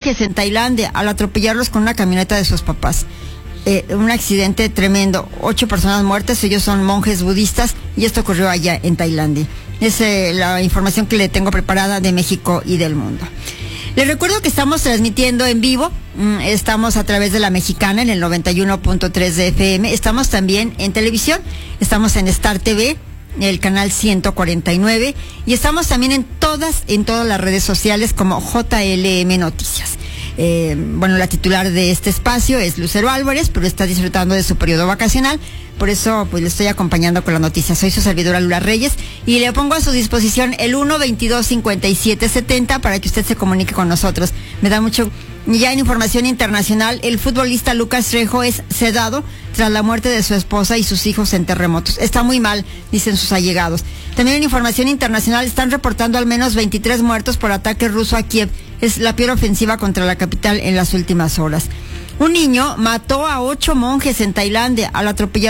monjes en Tailandia al atropellarlos con una camioneta de sus papás. Un accidente tremendo, 8 personas muertas, ellos son monjes budistas y esto ocurrió allá en Tailandia. Es la información que le tengo preparada de México y del mundo. Les recuerdo que estamos transmitiendo en vivo, estamos a través de La Mexicana en el 91.3 de FM, estamos también en televisión, estamos en Star TV, el canal 149, y estamos también en todas las redes sociales como JLM Noticias. La titular de este espacio es Lucero Álvarez, pero está disfrutando de su periodo vacacional, por eso pues le estoy acompañando con las noticias. Soy su servidora Lula Reyes y le pongo a su disposición el 1-22-57-70 para que usted se comunique con nosotros. Me da mucho. Ya en información internacional, el futbolista Lucas Trejo es sedado tras la muerte de su esposa y sus hijos en terremotos. Está muy mal, dicen sus allegados. También en información internacional están reportando al menos 23 muertos por ataque ruso a Kiev. Es la peor ofensiva contra la capital en las últimas horas. Un niño mató a 8 monjes en Tailandia al atropellar